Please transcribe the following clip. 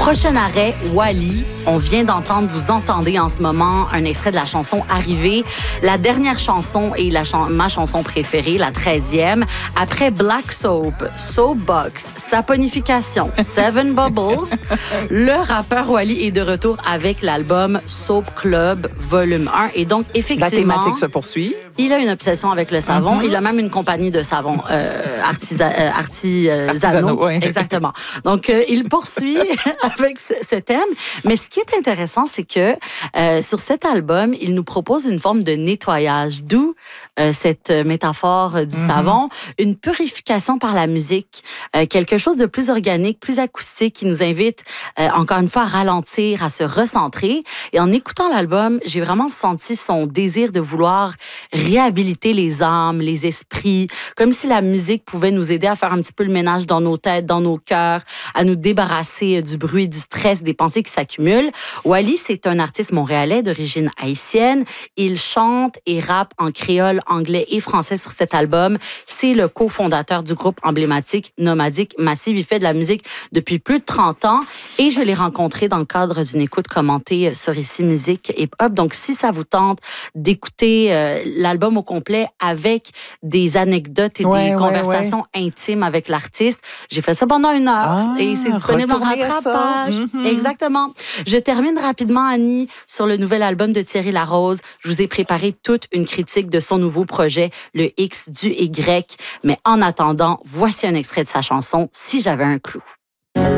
Prochain arrêt, Wally. On vient d'entendre, vous entendez en ce moment un extrait de la chanson Arrivée. La dernière chanson est ma chanson préférée, la 13e. Après Black Soap, Soapbox, Saponification, Seven Bubbles, le rappeur Wally est de retour avec l'album Soap Club Volume 1. Et donc, effectivement... La thématique se poursuit. Il a une obsession avec le savon. Il a même une compagnie de savon artisanaux. Ouais. Exactement. Donc, il poursuit avec ce thème. Mais ce qui est intéressant, c'est que sur cet album, il nous propose une forme de nettoyage, d'où cette métaphore du savon, une purification par la musique, quelque chose de plus organique, plus acoustique, qui nous invite, encore une fois, à ralentir, à se recentrer. Et en écoutant l'album, j'ai vraiment senti son désir de vouloir réhabiliter les âmes, les esprits, comme si la musique pouvait nous aider à faire un petit peu le ménage dans nos têtes, dans nos cœurs, à nous débarrasser du bruit, du stress, des pensées qui s'accumulent. Wally, c'est un artiste montréalais d'origine haïtienne. Il chante et rappe en créole, anglais et français sur cet album. C'est le cofondateur du groupe emblématique Nomadic Massive. Il fait de la musique depuis plus de 30 ans et je l'ai rencontré dans le cadre d'une écoute commentée sur Ici Musique Hip Hop. Donc, si ça vous tente d'écouter l'album au complet avec des anecdotes et des conversations intimes avec l'artiste, j'ai fait ça pendant 1 heure et c'est disponible en rattrapage. Exactement. Je termine rapidement, Annie, sur le nouvel album de Thierry Larose. Je vous ai préparé toute une critique de son nouveau projet, le X du Y. Mais en attendant, voici un extrait de sa chanson « Si j'avais un clou ».